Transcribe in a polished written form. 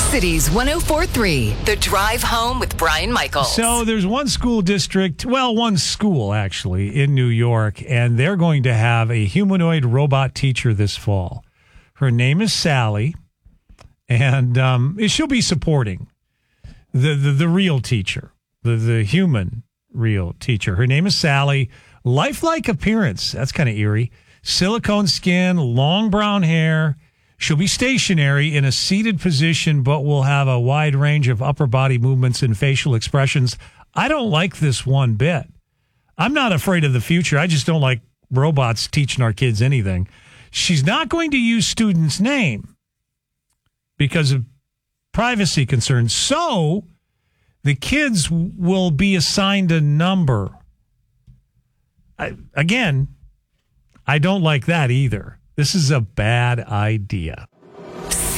Cities 104.3, The Drive Home with Brian Michaels. So there's one school district, one school actually, in New York, and they're going to have a humanoid robot teacher this fall. Her name is Sally, and she'll be supporting the real teacher, the human real teacher. Her name is Sally. Lifelike appearance. That's kind of eerie. Silicone skin, long brown hair. She'll be stationary in a seated position, but will have a wide range of upper body movements and facial expressions. I don't like this one bit. I'm not afraid of the future. I just don't like robots teaching our kids anything. She's not going to use students' name because of privacy concerns. So the kids will be assigned a number. I don't like that either. This is a bad idea.